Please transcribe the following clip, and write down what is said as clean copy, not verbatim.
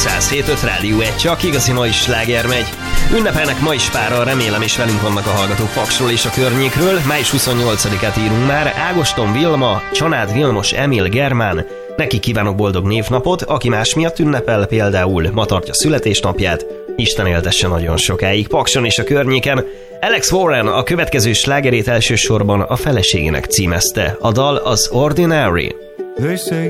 107.5 Rádió 1, csak igazi mai sláger megy. Ünnepelnek ma is páran, remélem, és velünk vannak a hallgatók Paksról és a környékről. Május 28-át írunk már. Ágoston Vilma, Csanád Vilmos, Emil, Germán. Neki kívánok boldog névnapot, aki más miatt ünnepel, például ma tartja születésnapját. Isten éltesse nagyon sokáig Pakson és a környéken. Alex Warren a következő slágerét elsősorban a feleségének címezte. A dal az Ordinary.